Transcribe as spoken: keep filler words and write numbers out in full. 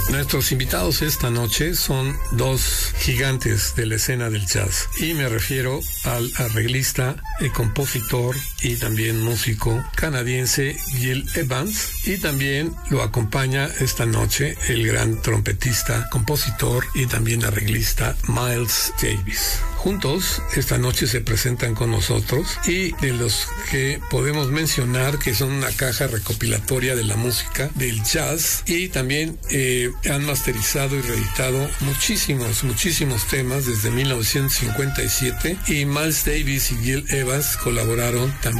Nuestros invitados esta noche son dos gigantes de la escena del jazz, y me refiero al arreglista, el compositor y también músico canadiense Gil Evans, y también lo acompaña esta noche el gran trompetista, compositor y también arreglista Miles Davis. Juntos esta noche se presentan con nosotros, y de los que podemos mencionar que son una caja recopilatoria de la música del jazz, y también eh, han masterizado y reeditado muchísimos, muchísimos temas desde mil novecientos cincuenta y siete, y Miles Davis y Gil Evans colaboraron también